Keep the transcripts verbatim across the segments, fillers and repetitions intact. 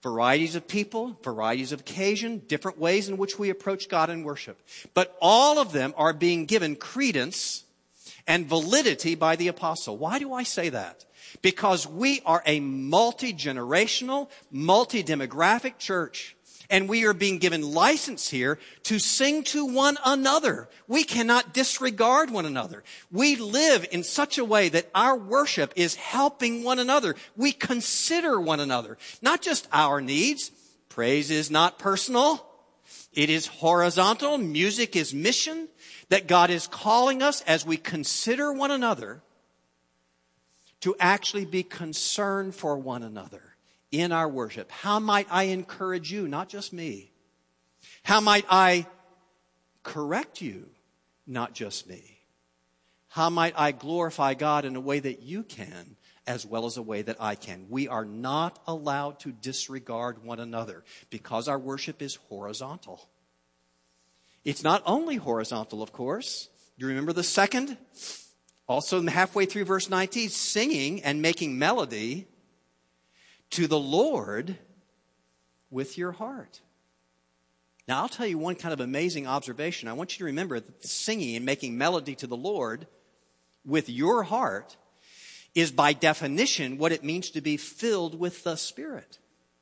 Varieties of people, varieties of occasion, different ways in which we approach God in worship. But all of them are being given credence and validity by the apostle. Why do I say that? Because we are a multi-generational, multi-demographic church. And we are being given license here to sing to one another. We cannot disregard one another. We live in such a way that our worship is helping one another. We consider one another, not just our needs. Praise is not personal. It is horizontal. Music is mission. That God is calling us as we consider one another to actually be concerned for one another in our worship. How might I encourage you, not just me? How might I correct you, not just me? How might I glorify God in a way that you can, as well as a way that I can? We are not allowed to disregard one another because our worship is horizontal. It's not only horizontal, of course. You remember the second? Also halfway through verse nineteen, singing and making melody to the Lord with your heart. Now, I'll tell you one kind of amazing observation. I want you to remember that singing and making melody to the Lord with your heart is by definition what it means to be filled with the Spirit.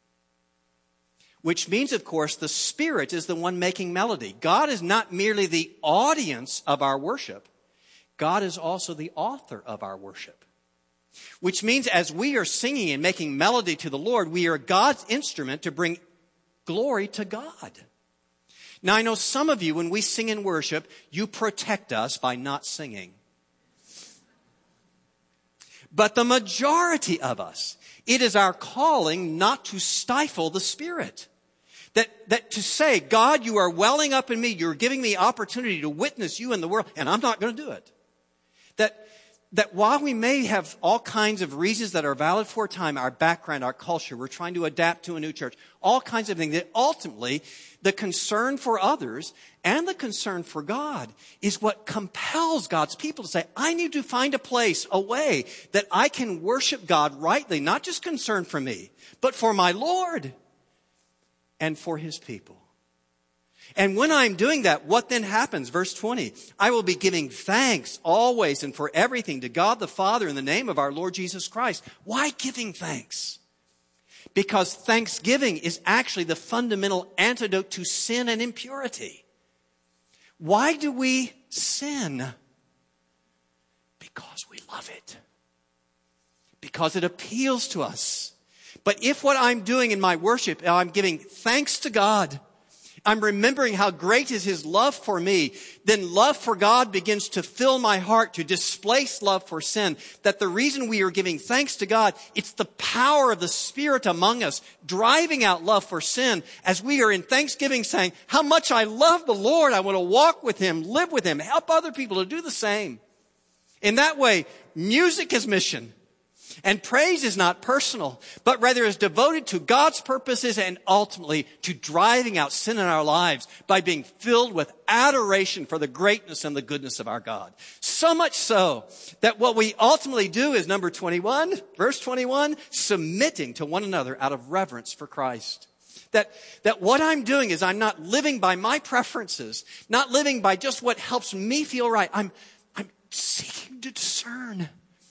Which means, of course, the Spirit is the one making melody. God is not merely the audience of our worship. God is also the author of our worship. Which means as we are singing and making melody to the Lord, we are God's instrument to bring glory to God. Now, I know some of you, when we sing in worship, you protect us by not singing. But the majority of us, it is our calling not to stifle the Spirit. That, that to say, God, you are welling up in me, you're giving me opportunity to witness you in the world, and I'm not going to do it. That That while we may have all kinds of reasons that are valid for a time, our background, our culture, we're trying to adapt to a new church, all kinds of things, that ultimately the concern for others and the concern for God is what compels God's people to say, I need to find a place, a way that I can worship God rightly, not just concern for me, but for my Lord and for His people. And when I'm doing that, what then happens? Verse twenty, I will be giving thanks always and for everything to God the Father in the name of our Lord Jesus Christ. Why giving thanks? Because thanksgiving is actually the fundamental antidote to sin and impurity. Why do we sin? Because we love it. Because it appeals to us. But if what I'm doing in my worship, I'm giving thanks to God, I'm remembering how great is His love for me, then love for God begins to fill my heart to displace love for sin. That the reason we are giving thanks to God, it's the power of the Spirit among us, driving out love for sin as we are in thanksgiving saying, how much I love the Lord. I want to walk with Him, live with Him, help other people to do the same. In that way, music is mission. And praise is not personal, but rather is devoted to God's purposes and ultimately to driving out sin in our lives by being filled with adoration for the greatness and the goodness of our God. So much so that what we ultimately do is number twenty-one, verse twenty-one, submitting to one another out of reverence for Christ. That, that what I'm doing is I'm not living by my preferences, not living by just what helps me feel right. I'm, I'm seeking to discern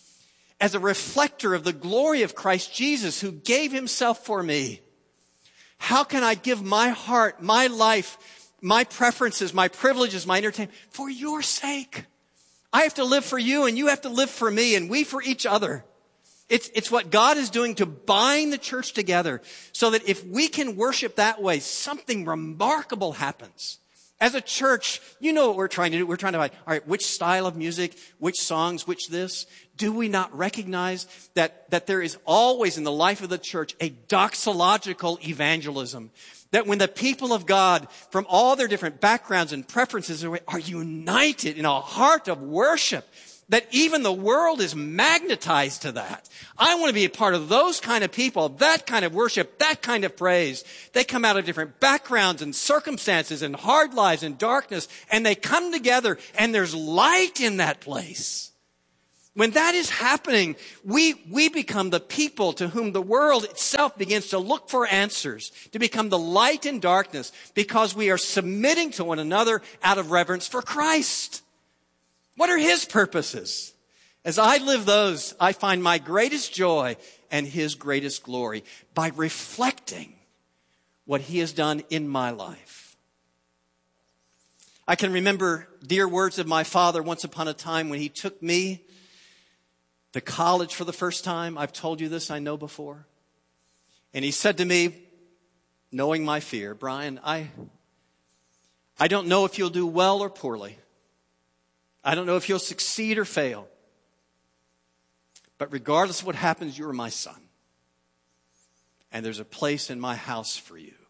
as a reflector of the glory of Christ Jesus who gave Himself for me. How can I give my heart, my life, my preferences, my privileges, my entertainment for your sake? I have to live for you and you have to live for me and we for each other. It's, it's what God is doing to bind the church together so that if we can worship that way, something remarkable happens. As a church, you know what we're trying to do. We're trying to find, all right, which style of music, which songs, which this. Do we not recognize that, that there is always in the life of the church a doxological evangelism? That when the people of God from all their different backgrounds and preferences are united in a heart of worship, that even the world is magnetized to that. I want to be a part of those kind of people, that kind of worship, that kind of praise. They come out of different backgrounds and circumstances and hard lives and darkness, and they come together and there's light in that place. When that is happening, we, we become the people to whom the world itself begins to look for answers, to become the light in darkness, because we are submitting to one another out of reverence for Christ. What are his purposes? As I live those, I find my greatest joy and his greatest glory by reflecting what he has done in my life. I can remember dear words of my father once upon a time when he took me to college for the first time. I've told you this, I know before. And he said to me, knowing my fear, Brian, I, I don't know if you'll do well or poorly. I don't know if you'll succeed or fail. But regardless of what happens, you're my son. And there's a place in my house for you.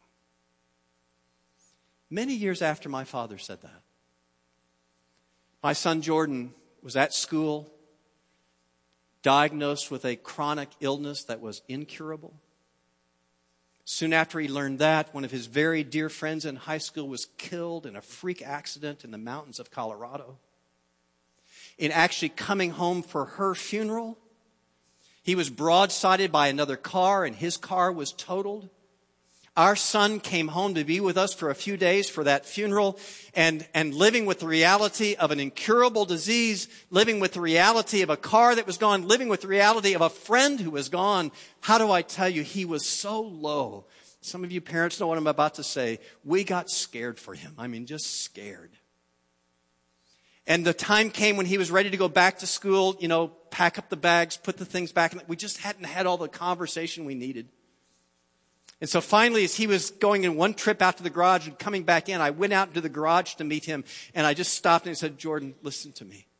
Many years after my father said that, my son Jordan was at school, diagnosed with a chronic illness that was incurable. Soon after he learned that, one of his very dear friends in high school was killed in a freak accident in the mountains of Colorado. In actually coming home for her funeral, he was broadsided by another car and his car was totaled. Our son came home to be with us for a few days for that funeral, and, and living with the reality of an incurable disease, living with the reality of a car that was gone, living with the reality of a friend who was gone. How do I tell you? He was so low. Some of you parents know what I'm about to say. We got scared for him. I mean, just scared. And the time came when he was ready to go back to school, you know, pack up the bags, put the things back. We just hadn't had all the conversation we needed. And so finally, as he was going in one trip out to the garage and coming back in, I went out into the garage to meet him. And I just stopped and said, Jordan, listen to me.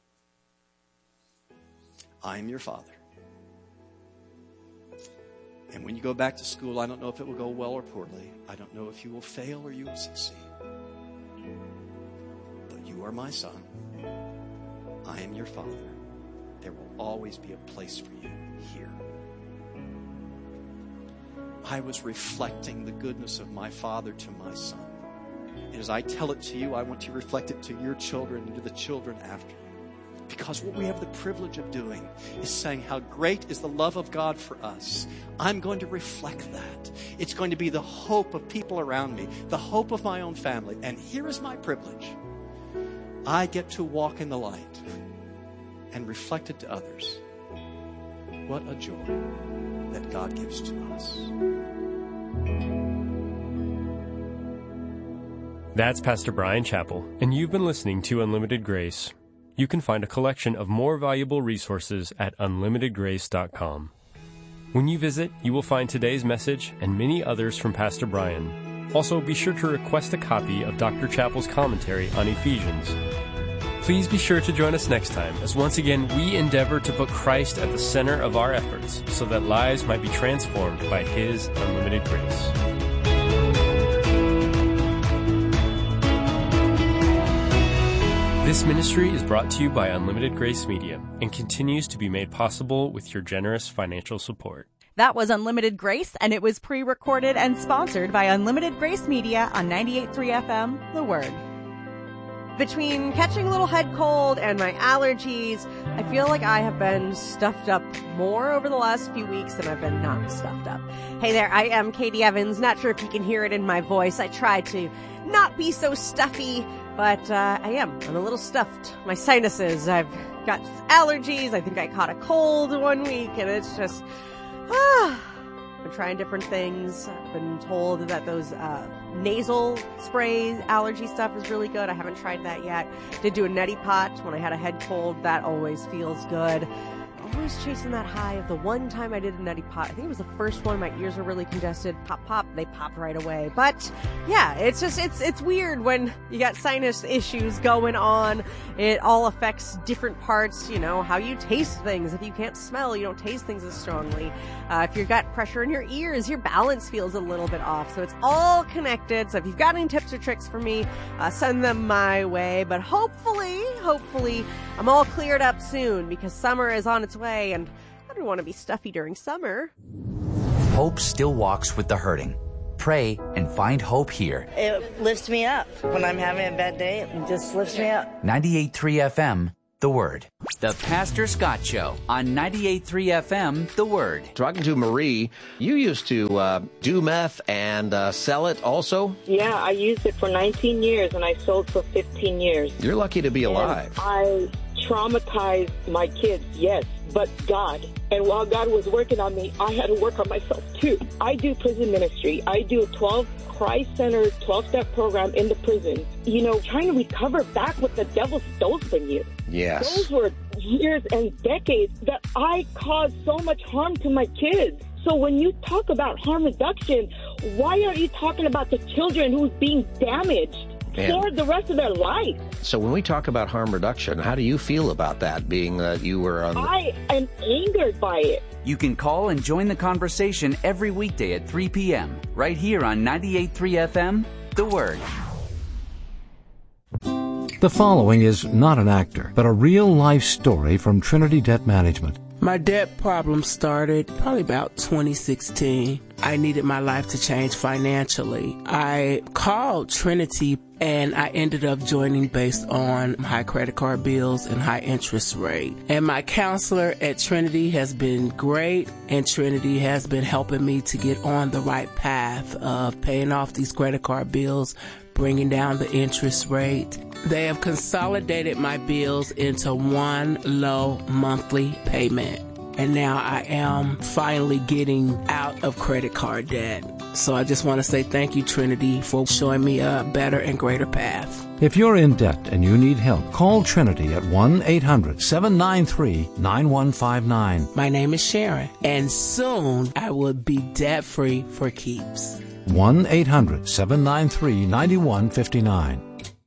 I am your father. And when you go back to school, I don't know if it will go well or poorly. I don't know if you will fail or you will succeed. But you are my son. I am your father. There will always be a place for you here. I was reflecting the goodness of my father to my son. And as I tell it to you, I want you to reflect it to your children and to the children after you. Because what we have the privilege of doing is saying how great is the love of God for us. I'm going to reflect that. It's going to be the hope of people around me, the hope of my own family. And here is my privilege. I get to walk in the light and reflect it to others. What a joy that God gives to us. That's Pastor Brian Chappell, and you've been listening to Unlimited Grace. You can find a collection of more valuable resources at unlimited grace dot com. When you visit, you will find today's message and many others from Pastor Brian. Also, be sure to request a copy of Doctor Chappell's commentary on Ephesians. Please be sure to join us next time, as once again we endeavor to put Christ at the center of our efforts so that lives might be transformed by His unlimited grace. This ministry is brought to you by Unlimited Grace Media and continues to be made possible with your generous financial support. That was Unlimited Grace, and it was pre-recorded and sponsored by Unlimited Grace Media on ninety-eight point three F M, The Word. Between catching a little head cold and my allergies, I feel like I have been stuffed up more over the last few weeks than I've been not stuffed up. Hey there, I am Katie Evans. Not sure if you can hear it in my voice. I try to not be so stuffy, but uh, I am. I'm a little stuffed. My sinuses, I've got allergies. I think I caught a cold one week, and it's just, ah. I've been trying different things. I've been told that those uh, nasal spray allergy stuff is really good. I haven't tried that yet. Did do a neti pot when I had a head cold. That always feels good. Always chasing that high of the one time I did a neti pot. I think it was the first one. My ears were really congested. Pop, pop. They popped right away. But yeah, it's just, it's, it's weird when you got sinus issues going on. It all affects different parts, you know, how you taste things. If you can't smell, you don't taste things as strongly. Uh, if you've got pressure in your ears, your balance feels a little bit off. So it's all connected. So if you've got any tips or tricks for me, uh, send them my way. But hopefully, hopefully, I'm all cleared up soon because summer is on its way, and I don't want to be stuffy during summer. Hope still walks with the hurting. Pray and find hope here. It lifts me up when I'm having a bad day. It just lifts me up. ninety-eight point three F M, The Word. The Pastor Scott Show on ninety-eight point three F M, The Word. Talking to Marie, you used to uh, do meth and uh, sell it also? Yeah, I used it for nineteen years and I sold for fifteen years. You're lucky to be alive. And I traumatized my kids, yes, but God. And while God was working on me, I had to work on myself too. I do prison ministry. I do a twelve Christ-centered twelve-step program in the prison, you know, trying to recover back what the devil stole from you. Yes. Those were years and decades that I caused so much harm to my kids. So when you talk about harm reduction, why aren't you talking about the children who's being damaged and for the rest of their life? So when we talk about harm reduction, how do you feel about that, being that you were on the... I am angered by it. You can call and join the conversation every weekday at three p.m. right here on ninety-eight point three F M, The Word. The following is not an actor, but a real-life story from Trinity Debt Management. My debt problem started probably about twenty sixteen. I needed my life to change financially. I called Trinity and I ended up joining based on high credit card bills and high interest rate. And my counselor at Trinity has been great, and Trinity has been helping me to get on the right path of paying off these credit card bills, bringing down the interest rate. They have consolidated my bills into one low monthly payment. And now I am finally getting out of credit card debt. So I just want to say thank you, Trinity, for showing me a better and greater path. If you're in debt and you need help, call Trinity at one eight hundred seven nine three nine one five nine. My name is Sharon, and soon I will be debt-free for keeps. one eight hundred seven nine three nine one five nine.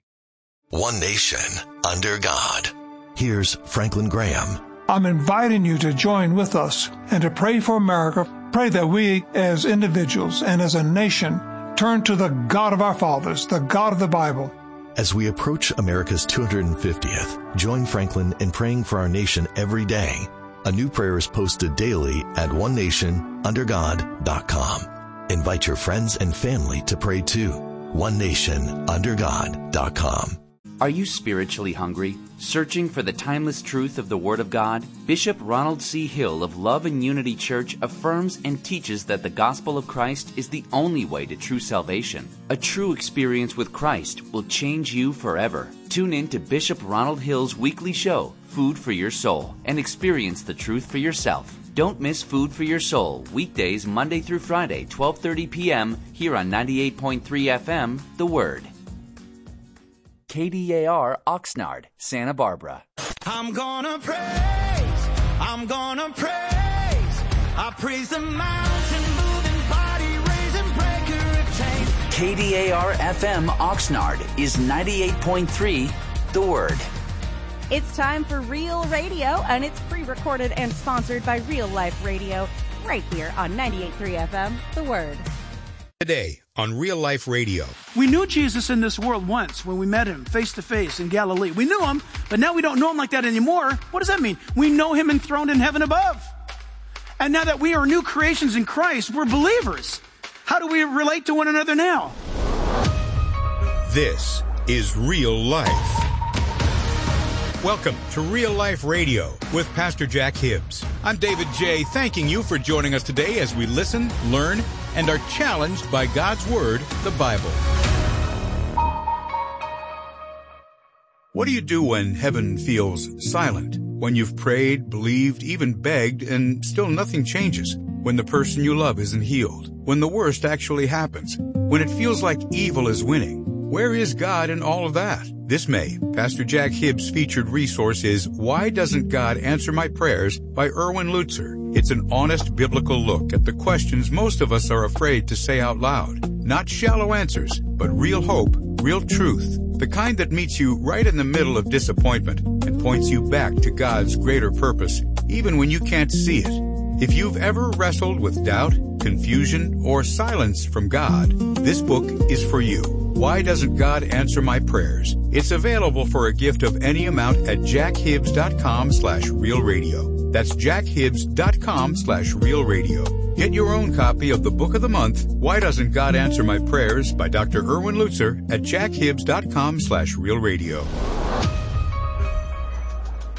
One nation under God. Here's Franklin Graham. I'm inviting you to join with us and to pray for America. Pray that we as individuals and as a nation turn to the God of our fathers, the God of the Bible. As we approach America's two hundred fiftieth, join Franklin in praying for our nation every day. A new prayer is posted daily at one nation under god dot com. Invite your friends and family to pray too. one nation under god dot com. Are you spiritually hungry? Searching for the timeless truth of the Word of God? Bishop Ronald C. Hill of Love and Unity Church affirms and teaches that the gospel of Christ is the only way to true salvation. A true experience with Christ will change you forever. Tune in to Bishop Ronald Hill's weekly show, Food for Your Soul, and experience the truth for yourself. Don't miss Food for Your Soul, weekdays Monday through Friday, twelve thirty p.m. here on ninety-eight point three F M, The Word. K D A R Oxnard, Santa Barbara. I'm gonna praise, I'm gonna praise, I praise the mountain moving, body raising, breaker of chains. K D A R F M Oxnard is ninety-eight point three, The Word. It's time for Real Radio, and it's pre-recorded and sponsored by Real Life Radio, right here on ninety-eight point three F M, The Word. Today on Real Life Radio. We knew Jesus in this world once when we met him face to face in Galilee. We knew him, but now we don't know him like that anymore. What does that mean? We know him enthroned in heaven above. And now that we are new creations in Christ, we're believers. How do we relate to one another now? This is Real Life. Welcome to Real Life Radio with Pastor Jack Hibbs. I'm David J., thanking you for joining us today as we listen, learn, and are challenged by God's Word, the Bible. What do you do when heaven feels silent? When you've prayed, believed, even begged, and still nothing changes? When the person you love isn't healed? When the worst actually happens? When it feels like evil is winning? Where is God in all of that? This May, Pastor Jack Hibbs' featured resource is Why Doesn't God Answer My Prayers by Erwin Lutzer. It's an honest biblical look at the questions most of us are afraid to say out loud. Not shallow answers, but real hope, real truth. The kind that meets you right in the middle of disappointment and points you back to God's greater purpose, even when you can't see it. If you've ever wrestled with doubt, confusion, or silence from God, this book is for you. Why Doesn't God Answer My Prayers? It's available for a gift of any amount at jackhibbs.com slash real radio. That's jackhibbs.com slash real radio. Get your own copy of the book of the month, Why Doesn't God Answer My Prayers by Doctor Erwin Lutzer at jackhibbs.com slash real radio.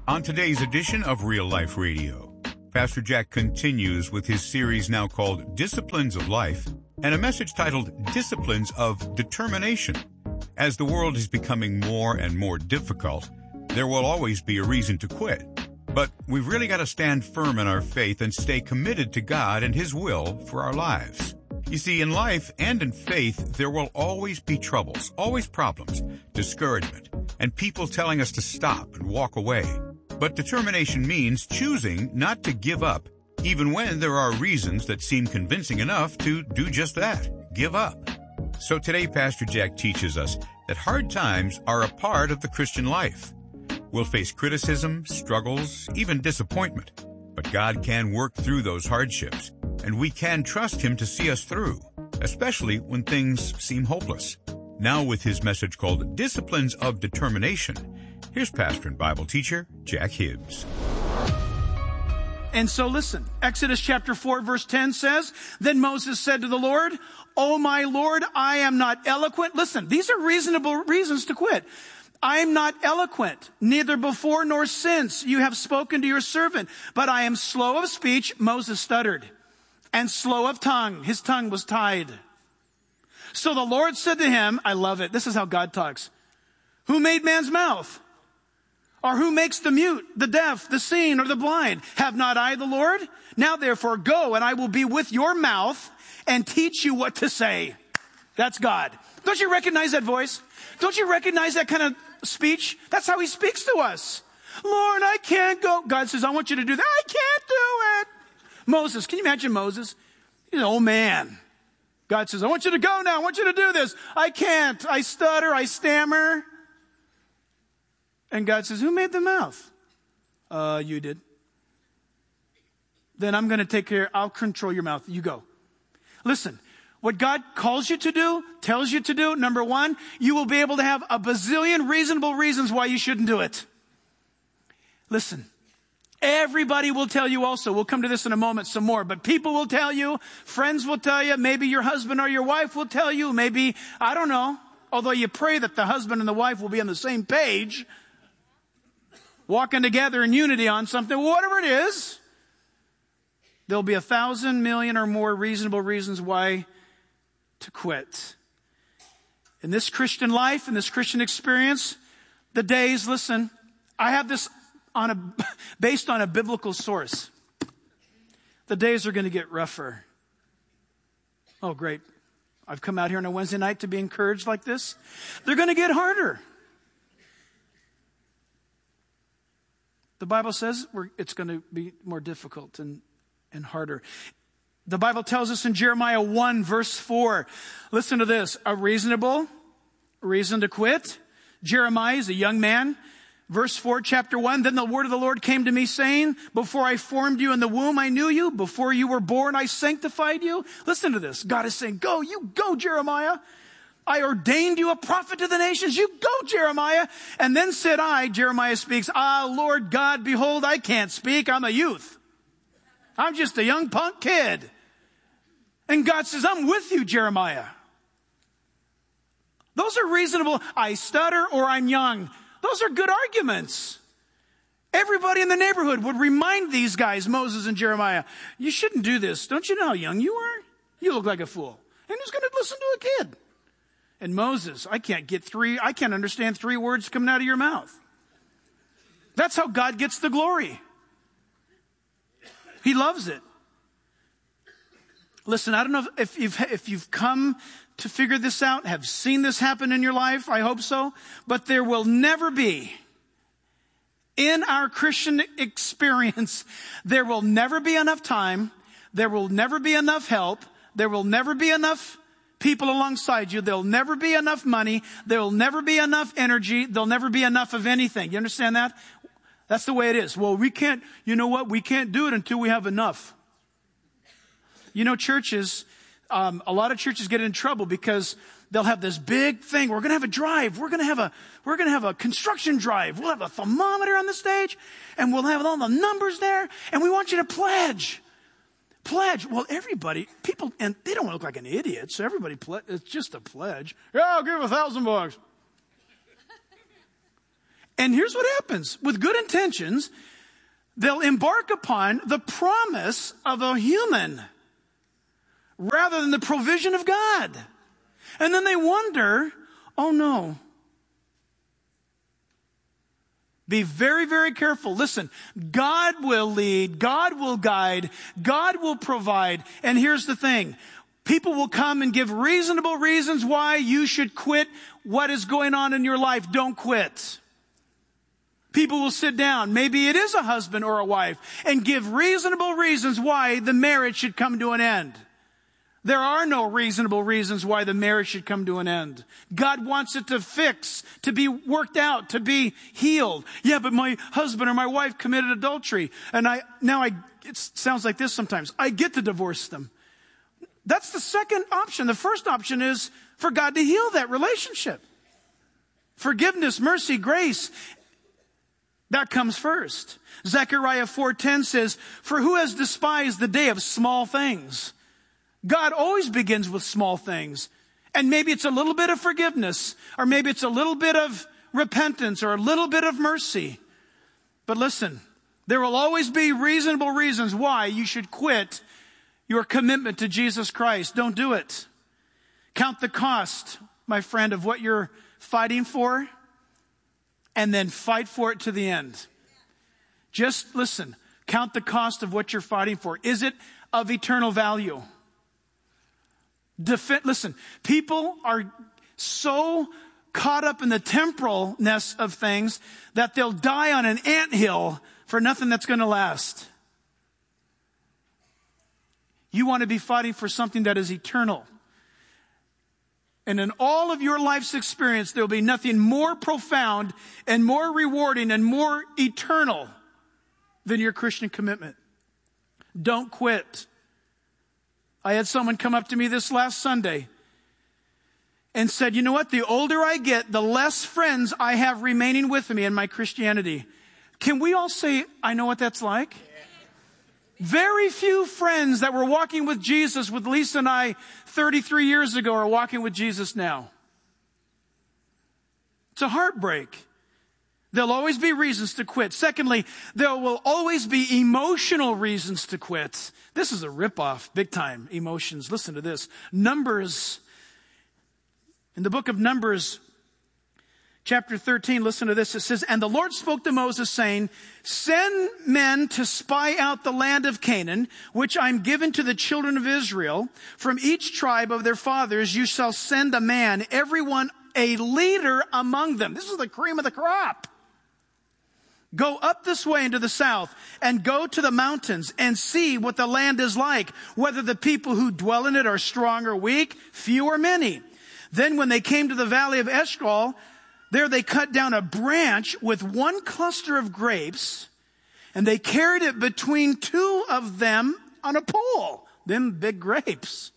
On today's edition of Real Life Radio, Pastor Jack continues with his series now called Disciplines of Life and a message titled Disciplines of Determination. As the world is becoming more and more difficult, there will always be a reason to quit. But we've really got to stand firm in our faith and stay committed to God and His will for our lives. You see, in life and in faith, there will always be troubles, always problems, discouragement, and people telling us to stop and walk away. But determination means choosing not to give up, even when there are reasons that seem convincing enough to do just that, give up. So today, Pastor Jack teaches us that hard times are a part of the Christian life. We'll face criticism, struggles, even disappointment. But God can work through those hardships, and we can trust Him to see us through, especially when things seem hopeless. Now with his message called Disciplines of Determination, here's pastor and Bible teacher Jack Hibbs. And so listen, Exodus chapter four verse ten says, Then Moses said to the Lord, Oh my Lord, I am not eloquent. Listen, these are reasonable reasons to quit. I am not eloquent, neither before nor since you have spoken to your servant, but I am slow of speech. Moses stuttered, and slow of tongue. His tongue was tied. So the Lord said to him, I love it. This is how God talks. Who made man's mouth? Or who makes the mute, the deaf, the seeing, or the blind? Have not I the Lord? Now therefore go, and I will be with your mouth and teach you what to say. That's God. Don't you recognize that voice? Don't you recognize that kind of speech? That's how He speaks to us. Lord, I can't go. God says, I want you to do that. I can't do it. Moses, can you imagine Moses? He's an old man. God says, I want you to go now. I want you to do this. I can't. I stutter. I stammer. And God says, who made the mouth? Uh, you did. Then I'm going to take care. I'll control your mouth. You go. Listen, what God calls you to do, tells you to do, number one, you will be able to have a bazillion reasonable reasons why you shouldn't do it. Listen. Everybody will tell you also, we'll come to this in a moment some more, but people will tell you, friends will tell you, maybe your husband or your wife will tell you, maybe, I don't know, although you pray that the husband and the wife will be on the same page, walking together in unity on something, whatever it is, there'll be a thousand million or more reasonable reasons why to quit. In this Christian life, in this Christian experience, the days, listen, I have this on a, based on a biblical source. The days are going to get rougher. Oh, great. I've come out here on a Wednesday night to be encouraged like this. They're going to get harder. The Bible says we're, it's going to be more difficult and, and harder. The Bible tells us in Jeremiah one verse four, listen to this, a reasonable reason to quit. Jeremiah is a young man. Verse four, chapter one, then the word of the Lord came to me saying, before I formed you in the womb, I knew you. Before you were born, I sanctified you. Listen to this. God is saying, go, you go, Jeremiah. I ordained you a prophet to the nations. You go, Jeremiah. And then said I, Jeremiah speaks, ah, Lord God, behold, I can't speak. I'm a youth. I'm just a young punk kid. And God says, I'm with you, Jeremiah. Those are reasonable. I stutter or I'm young. Those are good arguments. Everybody in the neighborhood would remind these guys, Moses and Jeremiah, you shouldn't do this. Don't you know how young you are? You look like a fool. And who's going to listen to a kid? And Moses, I can't get three, I can't understand three words coming out of your mouth. That's how God gets the glory. He loves it. Listen, I don't know if you've, if you've come to figure this out, have seen this happen in your life. I hope so. But there will never be, in our Christian experience, there will never be enough time. There will never be enough help. There will never be enough people alongside you. There'll never be enough money. There'll never be enough energy. There'll never be enough of anything. You understand that? That's the way it is. Well, we can't, you know what? We can't do it until we have enough. You know, churches, um, a lot of churches get in trouble because they'll have this big thing. We're going to have a drive. We're going to have a, we're going to have a construction drive. We'll have a thermometer on the stage and we'll have all the numbers there. And we want you to pledge. Pledge. Well, everybody, people, and they don't look like an idiot. So everybody, ple- it's just a pledge. Yeah, I'll give a thousand bucks. And here's what happens. With good intentions, they'll embark upon the promise of a human rather than the provision of God. And then they wonder, oh no. Be very, very careful. Listen, God will lead, God will guide, God will provide. And here's the thing. People will come and give reasonable reasons why you should quit what is going on in your life. Don't quit. People will sit down, maybe it is a husband or a wife, and give reasonable reasons why the marriage should come to an end. There are no reasonable reasons why the marriage should come to an end. God wants it to fix, to be worked out, to be healed. Yeah, but my husband or my wife committed adultery, and I now I it sounds like this sometimes. I get to divorce them. That's the second option. The first option is for God to heal that relationship. Forgiveness, mercy, grace. That comes first. Zechariah four ten says, "For who has despised the day of small things?" God always begins with small things. And maybe it's a little bit of forgiveness, or maybe it's a little bit of repentance, or a little bit of mercy. But listen, there will always be reasonable reasons why you should quit your commitment to Jesus Christ. Don't do it. Count the cost, my friend, of what you're fighting for, and then fight for it to the end. Just listen, count the cost of what you're fighting for. Is it of eternal value? Defi- listen, people are so caught up in the temporalness of things that they'll die on an anthill for nothing that's going to last. You want to be fighting for something that is eternal. And in all of your life's experience, there will be nothing more profound and more rewarding and more eternal than your Christian commitment. Don't quit. I had someone come up to me this last Sunday and said, you know what? The older I get, the less friends I have remaining with me in my Christianity. Can we all say, I know what that's like? Very few friends that were walking with Jesus with Lisa and I thirty-three years ago are walking with Jesus now. It's a heartbreak. There'll always be reasons to quit. Secondly, there will always be emotional reasons to quit. This is a ripoff, big time, emotions. Listen to this. Numbers, in the book of Numbers, chapter thirteen, listen to this. It says, "And the Lord spoke to Moses, saying, send men to spy out the land of Canaan, which I'm given to the children of Israel. From each tribe of their fathers you shall send a man, everyone a leader among them." This is the cream of the crop. "Go up this way into the south and go to the mountains and see what the land is like, whether the people who dwell in it are strong or weak, few or many." Then when they came to the valley of Eshcol, there they cut down a branch with one cluster of grapes, and they carried it between two of them on a pole. Them big grapes.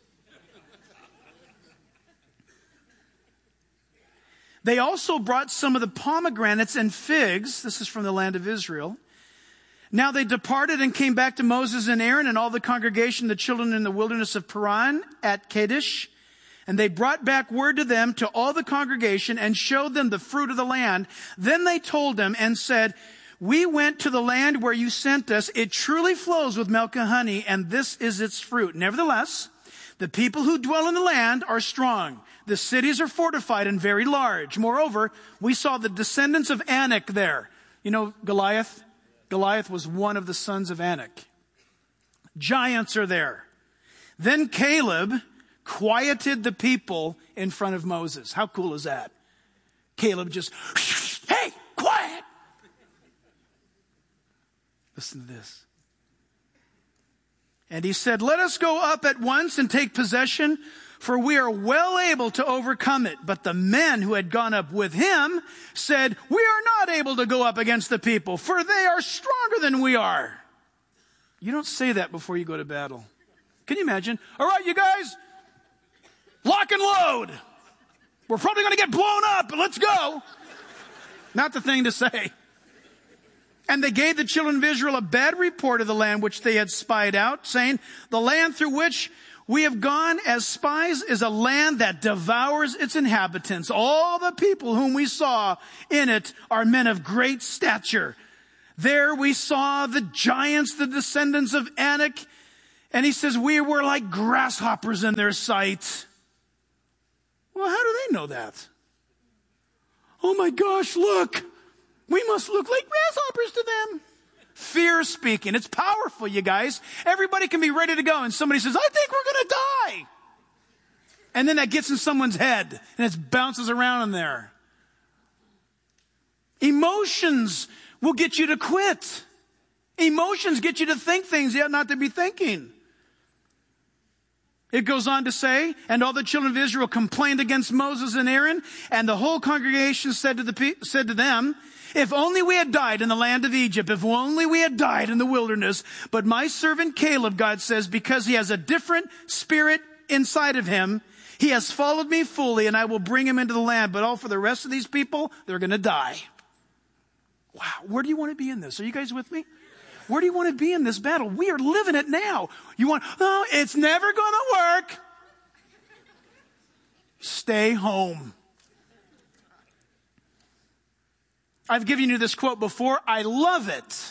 They also brought some of the pomegranates and figs. This is from the land of Israel. Now they departed and came back to Moses and Aaron and all the congregation, the children in the wilderness of Paran at Kadesh. And they brought back word to them, to all the congregation, and showed them the fruit of the land. Then they told them and said, "We went to the land where you sent us. It truly flows with milk and honey, and this is its fruit. Nevertheless, the people who dwell in the land are strong. The cities are fortified and very large. Moreover, we saw the descendants of Anak there." You know Goliath? Goliath was one of the sons of Anak. "Giants are there." Then Caleb quieted the people in front of Moses. How cool is that? Caleb just, "Hey, quiet." Listen to this. "And he said, let us go up at once and take possession, for we are well able to overcome it. But the men who had gone up with him said, we are not able to go up against the people, for they are stronger than we are." You don't say that before you go to battle. Can you imagine? "All right, you guys, lock and load. We're probably going to get blown up, but let's go." Not the thing to say. "And they gave the children of Israel a bad report of the land which they had spied out, saying, the land through which We have gone as spies is a land that devours its inhabitants. All the people whom we saw in it are men of great stature. There we saw the giants, the descendants of Anak. And he says, we were like grasshoppers in their sight. Well, how do they know that? Oh my gosh, look. We must look like grasshoppers to them. Fear speaking. It's powerful, you guys. Everybody can be ready to go, and somebody says, I think we're going to die. And then that gets in someone's head, and it bounces around in there. Emotions will get you to quit. Emotions get you to think things you ought not to be thinking. It goes on to say, and all the children of Israel complained against Moses and Aaron, and the whole congregation said to the said to them, if only we had died in the land of Egypt, if only we had died in the wilderness. But my servant Caleb, God says, because he has a different spirit inside of him, he has followed me fully, and I will bring him into the land. But all for the rest of these people, they're going to die. Wow, where do you want to be in this? Are you guys with me? Where do you want to be in this battle? We are living it now. You want, oh, it's never going to work. Stay home. I've given you this quote before. I love it.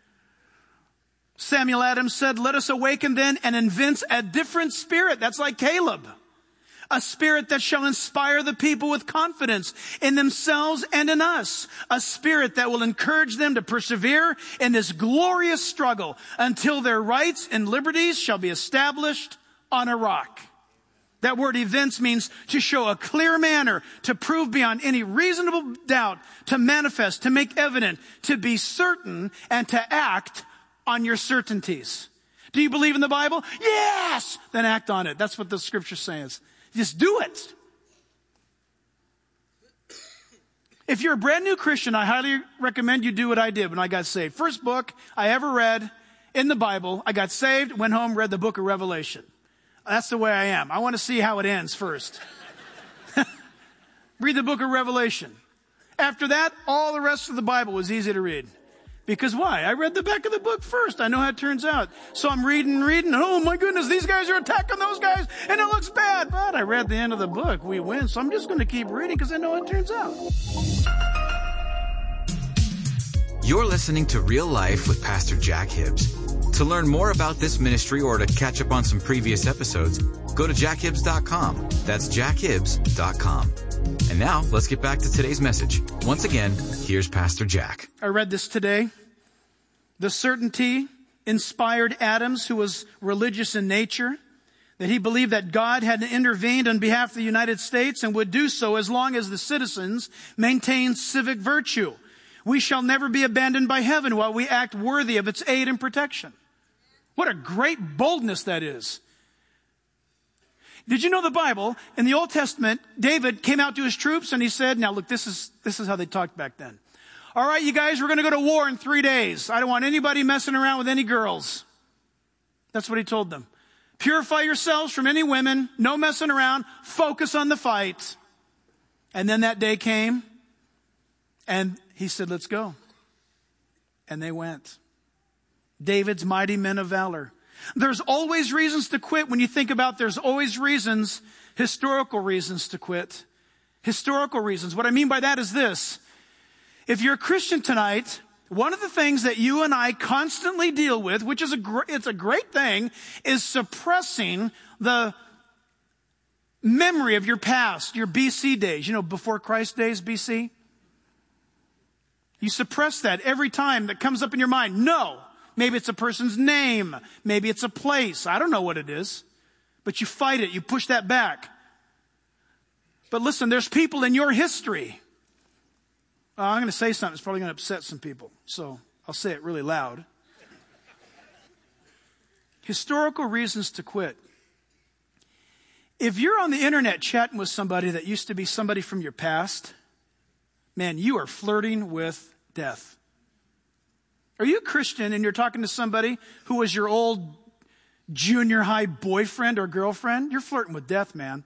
Samuel Adams said, let us awaken then and evince a different spirit. That's like Caleb. A spirit that shall inspire the people with confidence in themselves and in us. A spirit that will encourage them to persevere in this glorious struggle until their rights and liberties shall be established on a rock. That word evince means to show a clear manner, to prove beyond any reasonable doubt, to manifest, to make evident, to be certain, and to act on your certainties. Do you believe in the Bible? Yes! Then act on it. That's what the scripture says. Just do it. If you're a brand new Christian, I highly recommend you do what I did when I got saved. First book I ever read in the Bible, I got saved, went home, read the book of Revelation. That's the way I am. I want to see how it ends first. Read the book of Revelation. After that, all the rest of the Bible was easy to read. Because why? I read the back of the book first. I know how it turns out. So I'm reading and reading. And oh my goodness, these guys are attacking those guys. And it looks bad. But I read the end of the book. We win. So I'm just going to keep reading because I know how it turns out. You're listening to Real Life with Pastor Jack Hibbs. To learn more about this ministry or to catch up on some previous episodes, go to jack hibbs dot com. That's jack hibbs dot com. And now, let's get back to today's message. Once again, here's Pastor Jack. I read this today. The certainty inspired Adams, who was religious in nature, that he believed that God had intervened on behalf of the United States and would do so as long as the citizens maintained civic virtue. We shall never be abandoned by heaven while we act worthy of its aid and protection. What a great boldness that is. Did you know the Bible, in the Old Testament, David came out to his troops and he said, now look, this is, this is how they talked back then. All right, you guys, we're going to go to war in three days. I don't want anybody messing around with any girls. That's what he told them. Purify yourselves from any women, no messing around, focus on the fight. And then that day came and he said, let's go. And they went. David's mighty men of valor. There's always reasons to quit. When you think about there's always reasons, historical reasons to quit. Historical reasons. What I mean by that is this. If you're a Christian tonight, one of the things that you and I constantly deal with, which is a gr- it's a great thing, is suppressing the memory of your past, your B C days. You know, before Christ days, B C? You suppress that every time that comes up in your mind. No. Maybe it's a person's name. Maybe it's a place. I don't know what it is. But you fight it. You push that back. But listen, there's people in your history. Uh, I'm going to say something that's probably going to upset some people. So I'll say it really loud. Historical reasons to quit. If you're on the internet chatting with somebody that used to be somebody from your past, man, you are flirting with death. Are you a Christian and you're talking to somebody who was your old junior high boyfriend or girlfriend? You're flirting with death, man.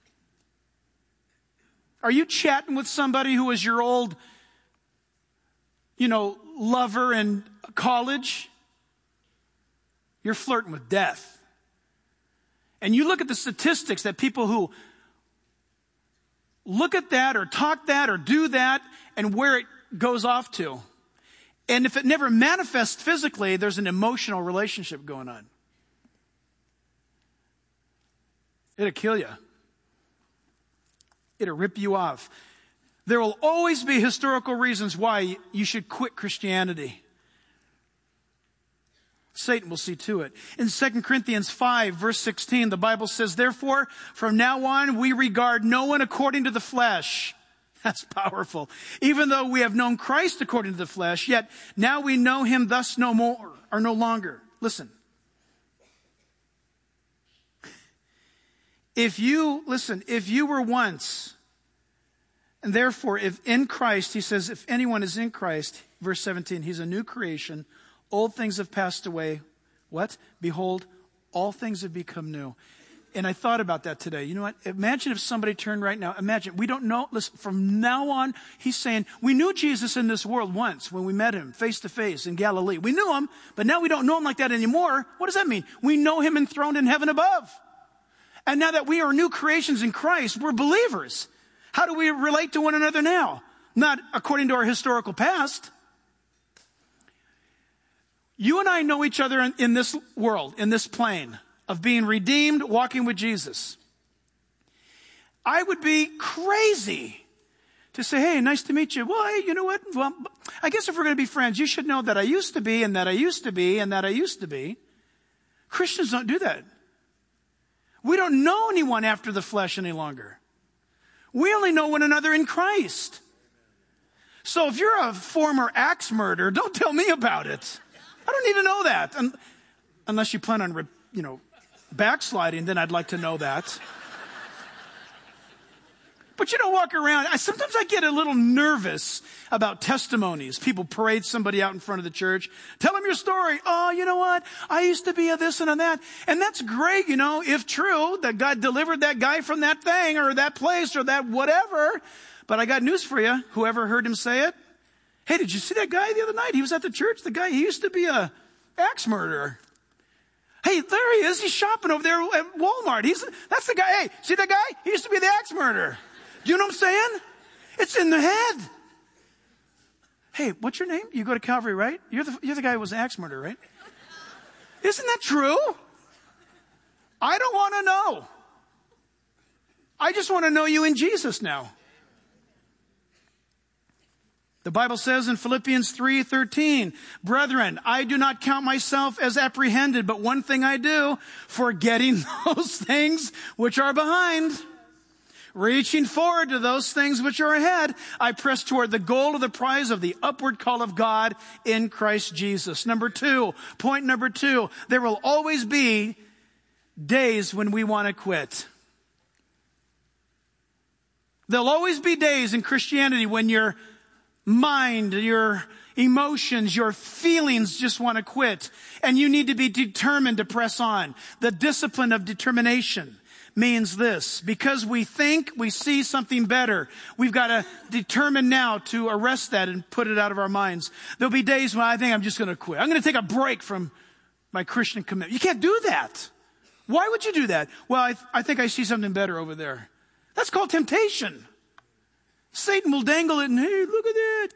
Are you chatting with somebody who was your old, you know, lover in college? You're flirting with death. And you look at the statistics that people who look at that or talk that or do that and where it goes off to. And if it never manifests physically, there's an emotional relationship going on. It'll kill you. It'll rip you off. There will always be historical reasons why you should quit Christianity. Satan will see to it. In Second Corinthians five, verse sixteen, the Bible says, therefore, from now on, we regard no one according to the flesh. That's powerful. Even though we have known Christ according to the flesh, yet now we know him thus no more, or no longer. Listen. If you, listen, if you were once, and therefore if in Christ, he says, if anyone is in Christ, verse seventeen, he's a new creation. Old things have passed away. What? Behold, all things have become new. And I thought about that today. You know what? Imagine if somebody turned right now. Imagine, we don't know. Listen, from now on, he's saying, we knew Jesus in this world once when we met him face to face in Galilee. We knew him, but now we don't know him like that anymore. What does that mean? We know him enthroned in heaven above. And now that we are new creations in Christ, we're believers. How do we relate to one another now? Not according to our historical past. You and I know each other in, in this world, in this plane of being redeemed, walking with Jesus. I would be crazy to say, hey, nice to meet you. Well, hey, you know what? Well, I guess if we're going to be friends, you should know that I used to be, and that I used to be, and that I used to be. Christians don't do that. We don't know anyone after the flesh any longer. We only know one another in Christ. So if you're a former axe murderer, don't tell me about it. I don't need to know that. Un- unless you plan on, you know, backsliding, then I'd like to know that. But you don't walk around. I, sometimes I get a little nervous about testimonies. People parade somebody out in front of the church. Tell them your story. Oh, you know what? I used to be a this and a that. And that's great, you know, if true, that God delivered that guy from that thing or that place or that whatever. But I got news for you. Whoever heard him say it. Hey, did you see that guy the other night? He was at the church. The guy, he used to be a axe murderer. Hey, there he is. He's shopping over there at Walmart. He's, that's the guy. Hey, see that guy? He used to be the axe murderer. Do you know what I'm saying? It's in the head. Hey, what's your name? You go to Calvary, right? You're the, you're the guy who was an axe murderer, right? Isn't that true? I don't want to know. I just want to know you in Jesus now. The Bible says in Philippians three thirteen, brethren, I do not count myself as apprehended, but one thing I do, forgetting those things which are behind, reaching forward to those things which are ahead, I press toward the goal of the prize of the upward call of God in Christ Jesus. Number two, point number two, there will always be days when we want to quit. There'll always be days in Christianity when your mind, your emotions, your feelings just want to quit. And you need to be determined to press on. The discipline of determination means this. Because we think we see something better, we've got to determine now to arrest that and put it out of our minds. There'll be days when I think I'm just going to quit. I'm going to take a break from my Christian commitment. You can't do that. Why would you do that? Well, I, th- I think I see something better over there. That's called temptation. Satan will dangle it and, hey, look at that.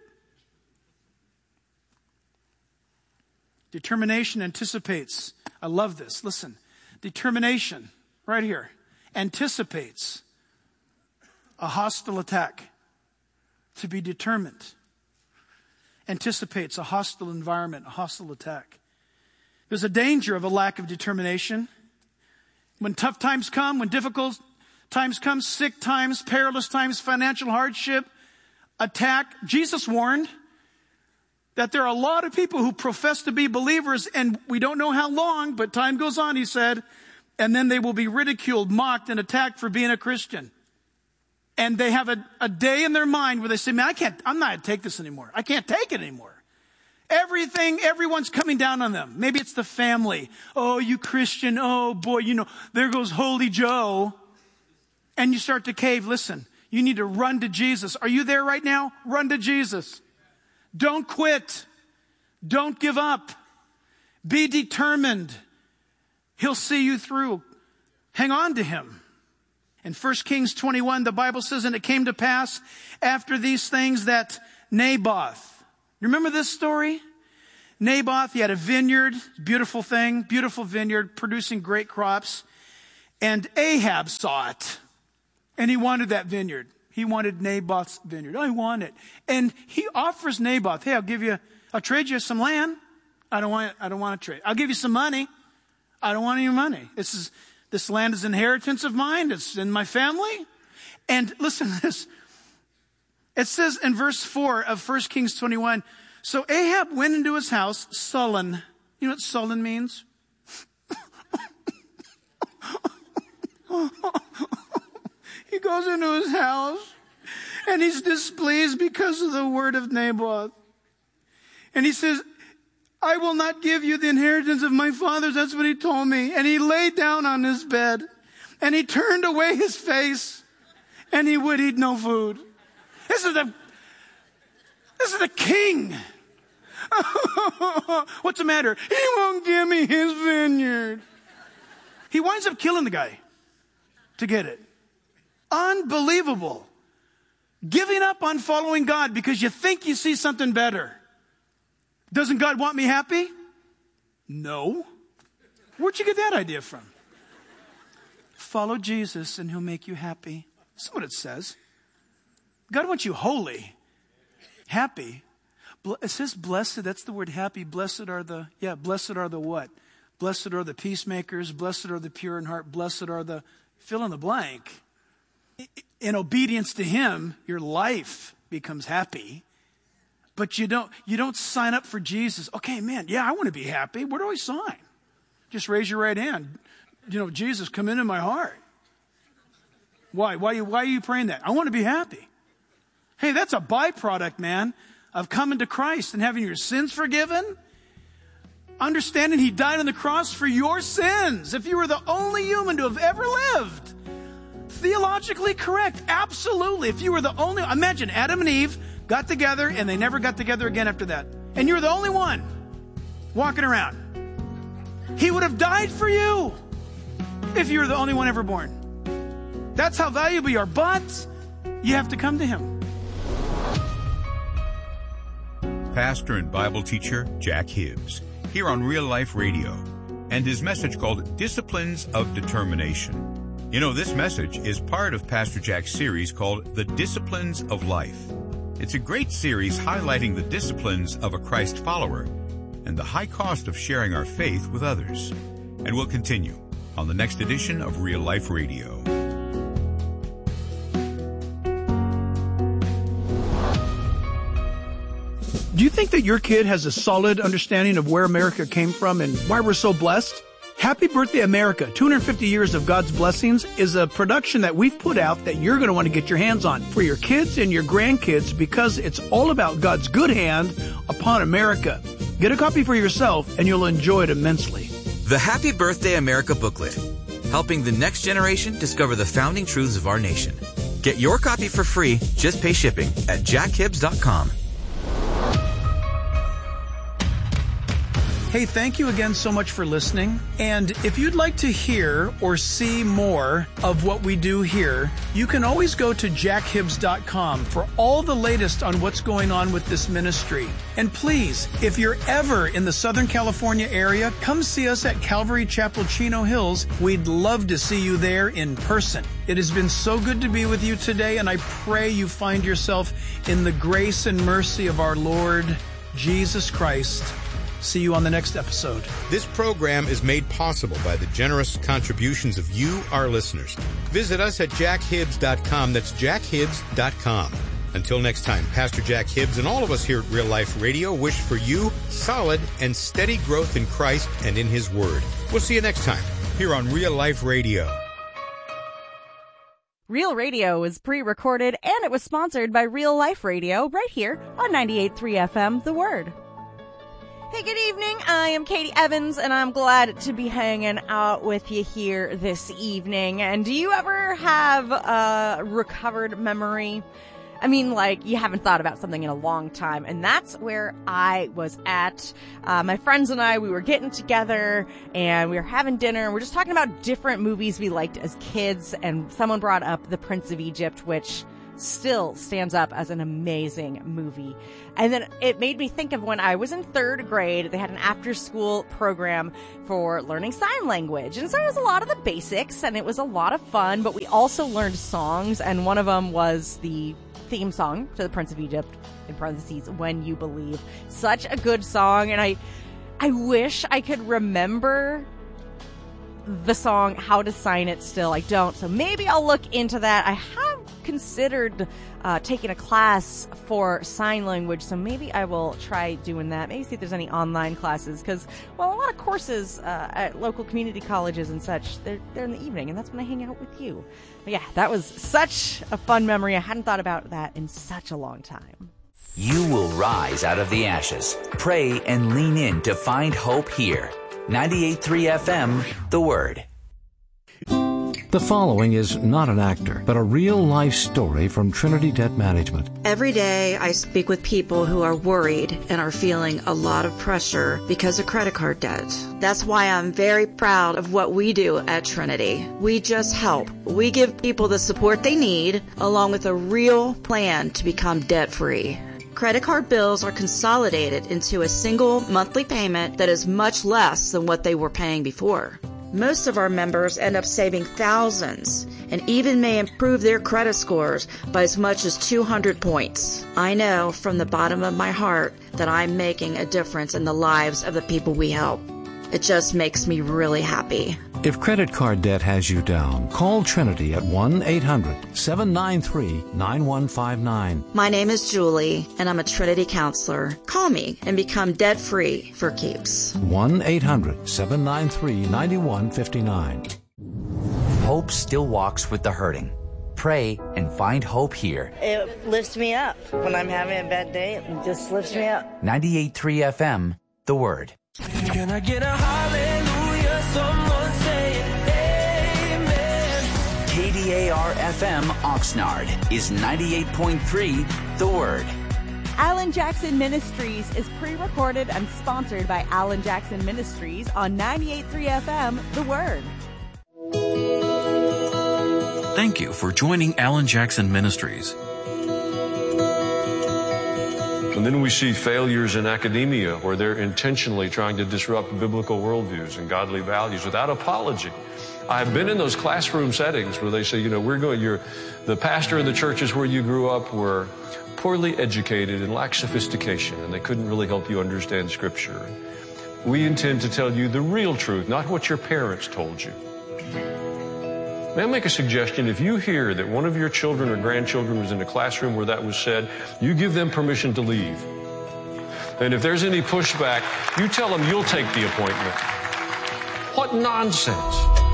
Determination anticipates. I love this. Listen. Determination, right here, anticipates a hostile attack. To be determined. Anticipates a hostile environment, a hostile attack. There's a danger of a lack of determination. When tough times come, when difficult times come, sick times, perilous times, financial hardship, attack. Jesus warned that there are a lot of people who profess to be believers, and we don't know how long, but time goes on, he said, and then they will be ridiculed, mocked, and attacked for being a Christian. And they have a, a day in their mind where they say, man, I can't, I'm not going to take this anymore. I can't take it anymore. Everything, everyone's coming down on them. Maybe it's the family. Oh, you Christian. Oh, boy, you know, there goes Holy Joe. And you start to cave. Listen, you need to run to Jesus. Are you there right now? Run to Jesus. Don't quit. Don't give up. Be determined. He'll see you through. Hang on to him. In First Kings twenty-one, the Bible says, and it came to pass after these things that Naboth, you remember this story? Naboth, he had a vineyard, beautiful thing, beautiful vineyard, producing great crops. And Ahab saw it. And he wanted that vineyard. He wanted Naboth's vineyard. I want it. And he offers Naboth, hey, I'll give you, I'll trade you some land. I don't want, I don't want to trade. I'll give you some money. I don't want any money. This is, this land is inheritance of mine. It's in my family. And listen to this. It says in verse four of First Kings twenty-one, so Ahab went into his house sullen. You know what sullen means? He goes into his house and he's displeased because of the word of Naboth. And he says, I will not give you the inheritance of my fathers. That's what he told me. And he lay down on his bed and he turned away his face and he would eat no food. This is the, this is the king. What's the matter? He won't give me his vineyard. He winds up killing the guy to get it. Unbelievable. Giving up on following God because you think you see something better. Doesn't God want me happy? No. Where'd you get that idea from? Follow Jesus and he'll make you happy. That's what it says. God wants you holy, happy. It says blessed, that's the word happy. Blessed are the, yeah, blessed are the what? Blessed are the peacemakers. Blessed are the pure in heart. Blessed are the, fill in the blank. In obedience to him, your life becomes happy. But you don't, you don't sign up for Jesus. Okay, man, yeah, I want to be happy. Where do I sign? Just raise your right hand. You know, Jesus, come into my heart. Why? Why, why are you praying that? I want to be happy. Hey, that's a byproduct, man, of coming to Christ and having your sins forgiven. Understanding he died on the cross for your sins. If you were the only human to have ever lived. Theologically correct. Absolutely. If you were the only, imagine Adam and Eve got together and they never got together again after that. And you were the only one walking around. He would have died for you if you were the only one ever born. That's how valuable you are. But you have to come to him. Pastor and Bible teacher Jack Hibbs, here on Real Life Radio, and his message called Disciplines of Determination. You know, this message is part of Pastor Jack's series called The Disciplines of Life. It's a great series highlighting the disciplines of a Christ follower and the high cost of sharing our faith with others. And we'll continue on the next edition of Real Life Radio. Do you think that your kid has a solid understanding of where America came from and why we're so blessed? Happy Birthday America, two hundred fifty years of God's Blessings, is a production that we've put out that you're going to want to get your hands on for your kids and your grandkids because it's all about God's good hand upon America. Get a copy for yourself and you'll enjoy it immensely. The Happy Birthday America booklet, helping the next generation discover the founding truths of our nation. Get your copy for free, just pay shipping at jack hibbs dot com. Hey, thank you again so much for listening. And if you'd like to hear or see more of what we do here, you can always go to jack hibbs dot com for all the latest on what's going on with this ministry. And please, if you're ever in the Southern California area, come see us at Calvary Chapel, Chino Hills. We'd love to see you there in person. It has been so good to be with you today, and I pray you find yourself in the grace and mercy of our Lord Jesus Christ. See you on the next episode. This program is made possible by the generous contributions of you, our listeners. Visit us at jack hibbs dot com. That's jack hibbs dot com. Until next time, Pastor Jack Hibbs and all of us here at Real Life Radio wish for you solid and steady growth in Christ and in His Word. We'll see you next time here on Real Life Radio. Real Radio is pre-recorded and it was sponsored by Real Life Radio right here on ninety-eight point three F M, The Word. Hey, good evening. I am Katie Evans, and I'm glad to be hanging out with you here this evening. And do you ever have a recovered memory I mean, like, you haven't thought about something in a long time. And that's where I was at. Uh, my friends and I, we were getting together and we were having dinner and we're just talking about different movies we liked as kids. And someone brought up The Prince of Egypt, which still stands up as an amazing movie. And then it made me think of when I was in third grade, they had an after-school program for learning sign language. And so it was a lot of the basics, and it was a lot of fun, but we also learned songs, and one of them was the theme song to The Prince of Egypt, in parentheses, When You Believe. Such a good song, and I, I wish I could remember the song, how to sign it still. I don't, so maybe I'll look into that. I have considered uh, taking a class for sign language, so maybe I will try doing that. Maybe see if there's any online classes, because, well, a lot of courses uh, at local community colleges and such, they're, they're in the evening, and that's when I hang out with you. But yeah, that was such a fun memory. I hadn't thought about that in such a long time. You will rise out of the ashes. Pray and lean in to find hope here. ninety-eight point three F M, The Word. The following is not an actor, but a real-life story from Trinity Debt Management. Every day I speak with people who are worried and are feeling a lot of pressure because of credit card debt. That's why I'm very proud of what we do at Trinity. We just help. We give people the support they need, along with a real plan to become debt-free. Credit card bills are consolidated into a single monthly payment that is much less than what they were paying before. Most of our members end up saving thousands and even may improve their credit scores by as much as two hundred points. I know from the bottom of my heart that I'm making a difference in the lives of the people we help. It just makes me really happy. If credit card debt has you down, call Trinity at one eight hundred seven nine three nine one five nine. My name is Julie, and I'm a Trinity counselor. Call me and become debt-free for keeps. one eight hundred seven nine three nine one five nine. Hope still walks with the hurting. Pray and find hope here. It lifts me up. When I'm having a bad day, it just lifts me up. ninety-eight point three F M, The Word. Can I get a hallelujah? Someone say amen. K D A R F M Oxnard is ninety-eight point three The Word. Alan Jackson Ministries is pre-recorded and sponsored by Alan Jackson Ministries on ninety-eight point three F M The Word. Thank you for joining Alan Jackson Ministries. And then we see failures in academia where they're intentionally trying to disrupt biblical worldviews and godly values without apology. I've been in those classroom settings where they say, you know, we're going, you're, the pastor of the churches where you grew up were poorly educated and lacked sophistication, and they couldn't really help you understand Scripture. We intend to tell you the real truth, not what your parents told you. May I make a suggestion? If you hear that one of your children or grandchildren was in a classroom where that was said, you give them permission to leave. And if there's any pushback, you tell them you'll take the appointment. What nonsense.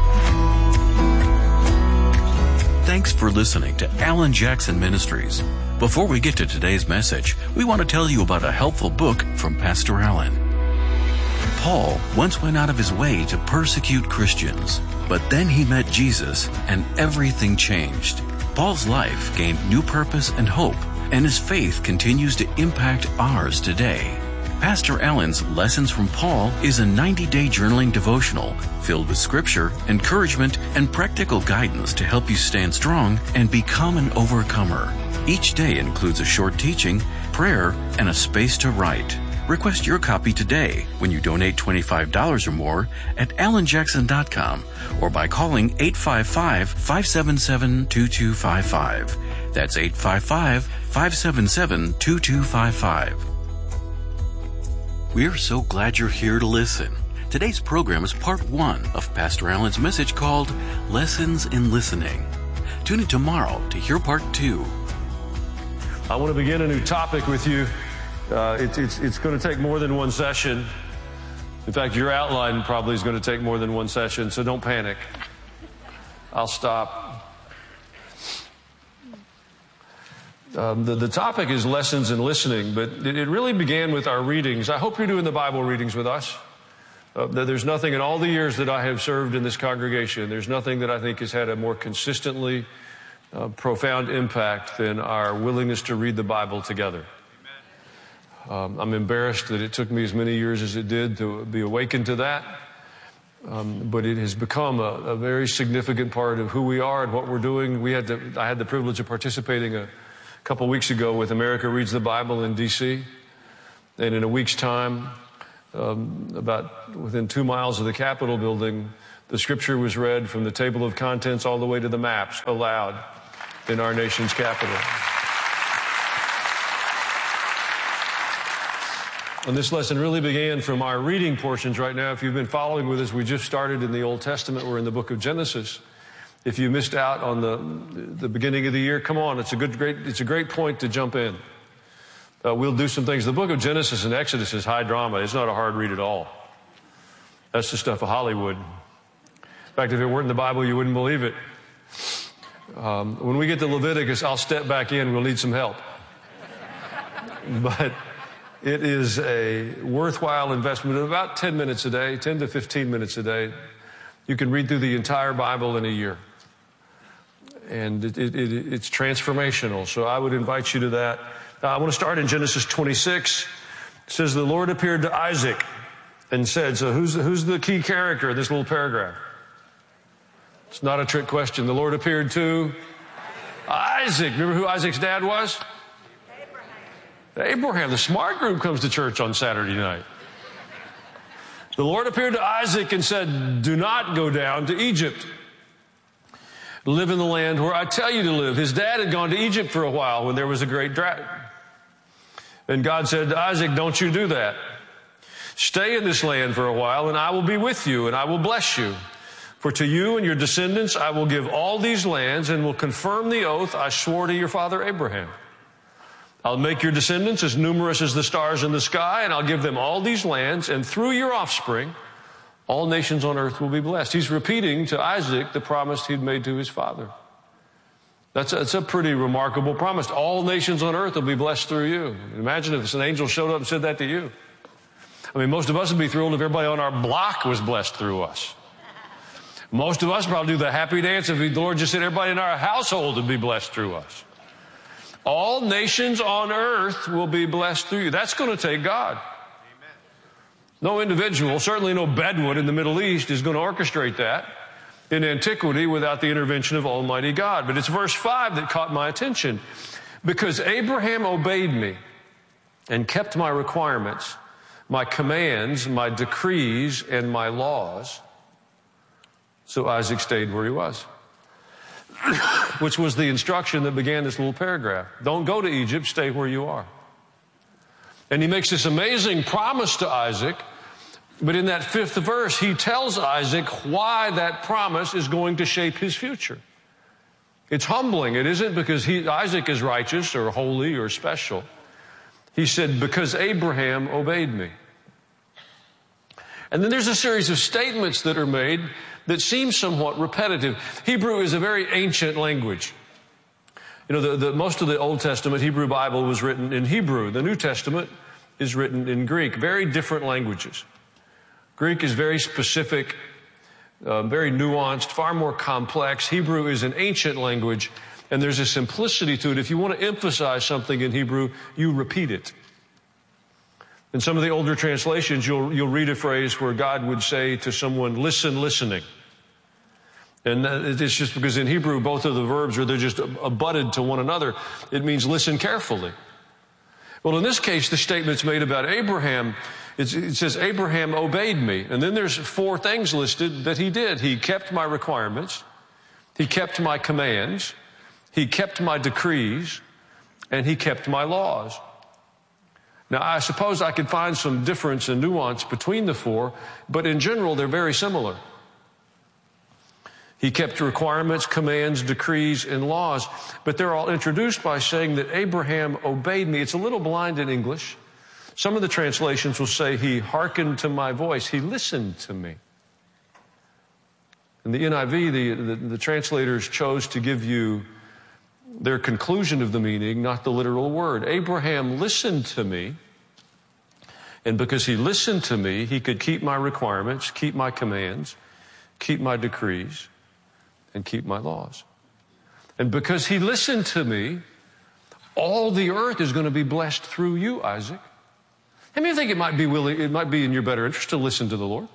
Thanks for listening to Alan Jackson Ministries. Before we get to today's message, we want to tell you about a helpful book from Pastor Alan. Paul once went out of his way to persecute Christians, but then he met Jesus and everything changed. Paul's life gained new purpose and hope, and his faith continues to impact ours today. Pastor Alan's Lessons from Paul is a ninety-day journaling devotional filled with scripture, encouragement, and practical guidance to help you stand strong and become an overcomer. Each day includes a short teaching, prayer, and a space to write. Request your copy today when you donate twenty-five dollars or more at alan jackson dot com or by calling eight five five, five seven seven, two two five five. That's eight five five, five seven seven, two two five five. We're so glad you're here to listen. Today's program is part one of Pastor Alan's message called Lessons in Listening. Tune in tomorrow to hear part two. I want to begin a new topic with you. Uh, it, it's, it's going to take more than one session. In fact, your outline probably is going to take more than one session, so don't panic. I'll stop. Um, the, the topic is lessons in listening, but it, it really began with our readings. I hope you're doing the Bible readings with us. Uh, there's nothing in all the years that I have served in this congregation, there's nothing that I think has had a more consistently uh, profound impact than our willingness to read the Bible together. Um, I'm embarrassed that it took me as many years as it did to be awakened to that. Um, but it has become a, a very significant part of who we are and what we're doing. We had to, I had the privilege of participating a couple weeks ago with America Reads the Bible in D C And in a week's time, um, about within two miles of the Capitol building, the scripture was read from the table of contents all the way to the maps aloud in our nation's capital. And this lesson really began from our reading portions right now. If you've been following with us, we just started in the Old Testament. We're in the book of Genesis. If you missed out on the the beginning of the year, come on. It's a good, great, it's a great point to jump in. Uh, we'll do some things. The book of Genesis and Exodus is high drama. It's not a hard read at all. That's the stuff of Hollywood. In fact, if it weren't in the Bible, you wouldn't believe it. Um, when we get to Leviticus, I'll step back in. We'll need some help. But it is a worthwhile investment of about ten minutes a day, ten to fifteen minutes a day. You can read through the entire Bible in a year. And it, it, it, it's transformational. So I would invite you to that. Uh, I want to start in Genesis twenty-six. It says, the Lord appeared to Isaac and said, so who's, who's the key character in this little paragraph? It's not a trick question. The Lord appeared to Isaac. Remember who Isaac's dad was? Abraham. The smart group comes to church on Saturday night. The Lord appeared to Isaac and said, do not go down to Egypt. Live in the land where I tell you to live. His dad had gone to Egypt for a while when there was a great drought. And God said to Isaac, don't you do that. Stay in this land for a while and I will be with you and I will bless you. For to you and your descendants I will give all these lands and will confirm the oath I swore to your father Abraham. I'll make your descendants as numerous as the stars in the sky, and I'll give them all these lands, and through your offspring, all nations on earth will be blessed. He's repeating to Isaac the promise he'd made to his father. That's a, that's a pretty remarkable promise. All nations on earth will be blessed through you. Imagine if an angel showed up and said that to you. I mean, most of us would be thrilled if everybody on our block was blessed through us. Most of us probably do the happy dance if the Lord just said everybody in our household would be blessed through us. All nations on earth will be blessed through you. That's going to take God. Amen. No individual, certainly no Bedouin in the Middle East, is going to orchestrate that in antiquity without the intervention of Almighty God. But it's verse five that caught my attention. Because Abraham obeyed me and kept my requirements, my commands, my decrees, and my laws, so Isaac stayed where he was. Which was the instruction that began this little paragraph. Don't go to Egypt, stay where you are. And he makes this amazing promise to Isaac, but in that fifth verse, he tells Isaac why that promise is going to shape his future. It's humbling. It isn't because he, Isaac is righteous or holy or special. He said, because Abraham obeyed me. And then there's a series of statements that are made that seem somewhat repetitive. Hebrew is a very ancient language. You know, the, the, most of the Old Testament Hebrew Bible was written in Hebrew. The New Testament is written in Greek. Very different languages. Greek is very specific, uh, very nuanced, far more complex. Hebrew is an ancient language, and there's a simplicity to it. If you want to emphasize something in Hebrew, you repeat it. In some of the older translations, you'll, you'll read a phrase where God would say to someone, listen, listening. And it's just because in Hebrew, both of the verbs are, they're just abutted to one another. It means listen carefully. Well, in this case, the statement's made about Abraham. It's, it says, Abraham obeyed me. And then there's four things listed that he did. He kept my requirements. He kept my commands. He kept my decrees. And he kept my laws. Now, I suppose I could find some difference and nuance between the four, but in general, they're very similar. He kept requirements, commands, decrees, and laws, but they're all introduced by saying that Abraham obeyed me. It's a little blind in English. Some of the translations will say he hearkened to my voice. He listened to me. In the N I V, the, the, the translators chose to give you their conclusion of the meaning, not the literal word. Abraham listened to me, and because he listened to me, he could keep my requirements, keep my commands, keep my decrees, and keep my laws. And because he listened to me, all the earth is going to be blessed through you, Isaac. How many think it might be willing, it might be in your better interest to listen to the Lord?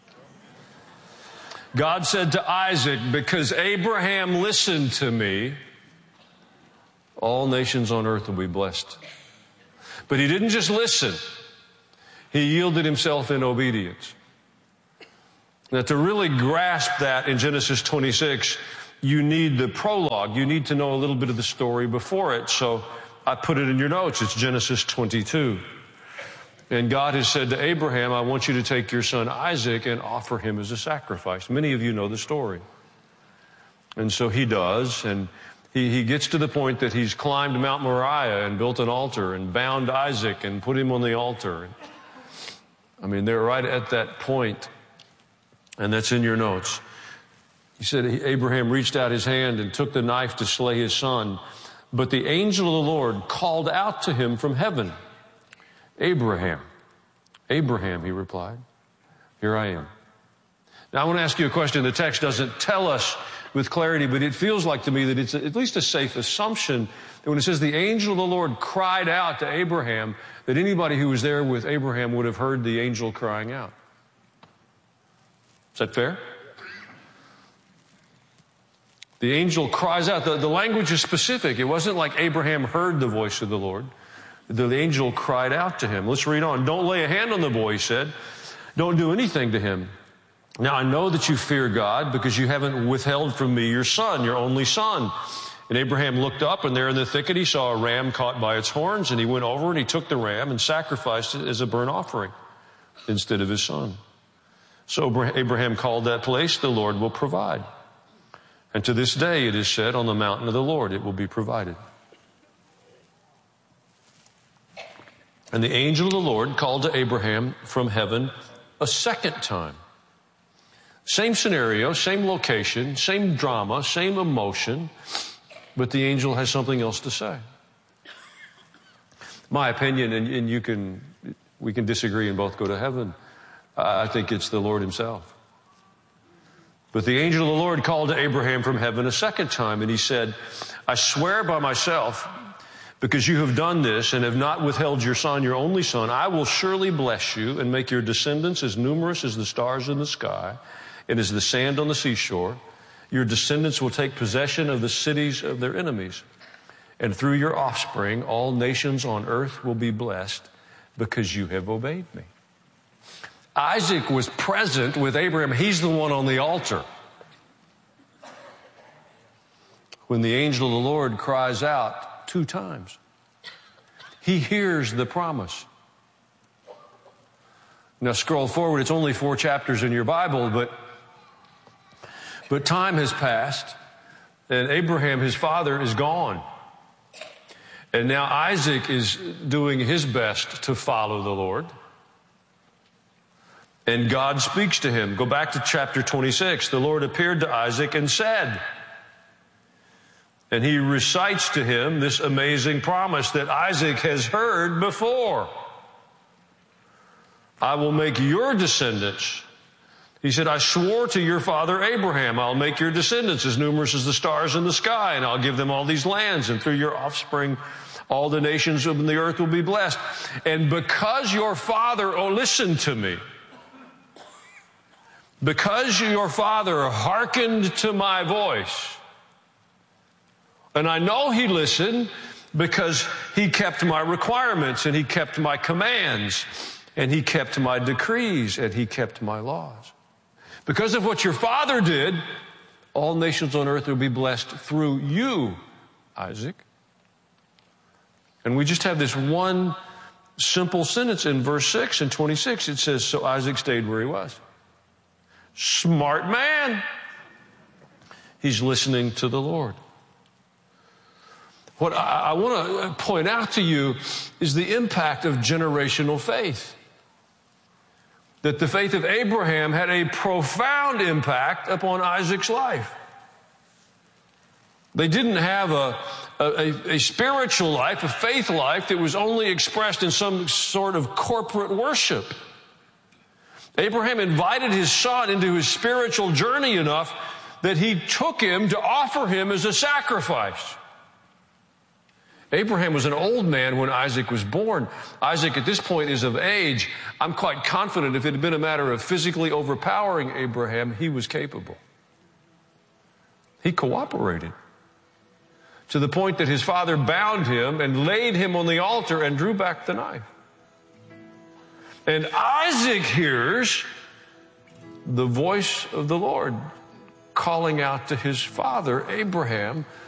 God said to Isaac, because Abraham listened to me, all nations on earth will be blessed. But he didn't just listen. He yielded himself in obedience. Now, to really grasp that in Genesis twenty-six, you need the prologue. You need to know a little bit of the story before it. So I put it in your notes. It's Genesis twenty-two. And God has said to Abraham, I want you to take your son Isaac and offer him as a sacrifice. Many of you know the story. And so he does, and he, he gets to the point that he's climbed Mount Moriah and built an altar and bound Isaac and put him on the altar. I mean, they're right at that point, and that's in your notes. He said Abraham reached out his hand and took the knife to slay his son. But the angel of the Lord called out to him from heaven, Abraham, Abraham, he replied, here I am. Now I want to ask you a question. The text doesn't tell us with clarity, but it feels like to me that it's at least a safe assumption that when it says the angel of the Lord cried out to Abraham, that anybody who was there with Abraham would have heard the angel crying out. Is that fair? The angel cries out. The, the language is specific. It wasn't like Abraham heard the voice of the Lord. The, the angel cried out to him. Let's read on. Don't lay a hand on the boy, he said. Don't do anything to him. Now I know that you fear God because you haven't withheld from me your son, your only son. And Abraham looked up, and there in the thicket he saw a ram caught by its horns, and he went over and he took the ram and sacrificed it as a burnt offering instead of his son. So Abraham called that place, the Lord will provide. And to this day it is said, on the mountain of the Lord it will be provided. And the angel of the Lord called to Abraham from heaven a second time. Same scenario, same location, same drama, same emotion, but the angel has something else to say. My opinion, and, and you can, we can disagree and both go to heaven, I think it's the Lord himself. But the angel of the Lord called to Abraham from heaven a second time, and he said, I swear by myself, because you have done this and have not withheld your son, your only son, I will surely bless you and make your descendants as numerous as the stars in the sky and as the sand on the seashore. Your descendants will take possession of the cities of their enemies. And through your offspring, all nations on earth will be blessed because you have obeyed me. Isaac was present with Abraham. He's the one on the altar. When the angel of the Lord cries out two times, he hears the promise. Now scroll forward. It's only four chapters in your Bible, but, but time has passed, and Abraham, his father, is gone. And now Isaac is doing his best to follow the Lord. And God speaks to him. Go back to chapter twenty-six. The Lord appeared to Isaac and said, and he recites to him this amazing promise that Isaac has heard before. I will make your descendants. He said, I swore to your father Abraham, I'll make your descendants as numerous as the stars in the sky, and I'll give them all these lands, and through your offspring all the nations of the earth will be blessed. And because your father, oh, listen to me, because your father hearkened to my voice, and I know he listened because he kept my requirements, and he kept my commands, and he kept my decrees, and he kept my laws. Because of what your father did, all nations on earth will be blessed through you, Isaac. And we just have this one simple sentence in verse six and twenty-six. It says, so Isaac stayed where he was. Smart man. He's listening to the Lord. What I, I want to point out to you is the impact of generational faith. That the faith of Abraham had a profound impact upon Isaac's life. They didn't have a, a, a spiritual life, a faith life that was only expressed in some sort of corporate worship. Abraham invited his son into his spiritual journey enough that he took him to offer him as a sacrifice. Abraham was an old man when Isaac was born. Isaac at this point is of age. I'm quite confident if it had been a matter of physically overpowering Abraham, he was capable. He cooperated to the point that his father bound him and laid him on the altar and drew back the knife. And Isaac hears the voice of the Lord calling out to his father, Abraham,